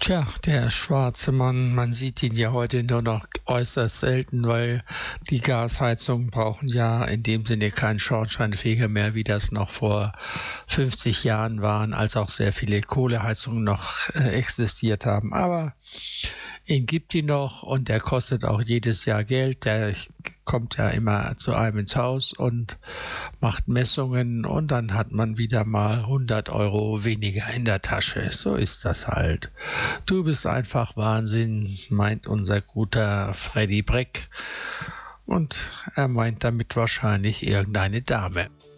Tja, der schwarze Mann, man sieht ihn ja heute nur noch äußerst selten, weil die Gasheizungen brauchen ja in dem Sinne keinen Schornsteinfeger mehr, wie das noch vor 50 Jahren waren, als auch sehr viele Kohleheizungen noch existiert haben. Aber ihn gibt die noch und der kostet auch jedes Jahr Geld. Der kommt ja immer zu einem ins Haus und macht Messungen und dann hat man wieder mal 100 Euro weniger in der Tasche. So ist das halt. Du bist einfach Wahnsinn, meint unser guter Freddy Breck. Und er meint damit wahrscheinlich irgendeine Dame.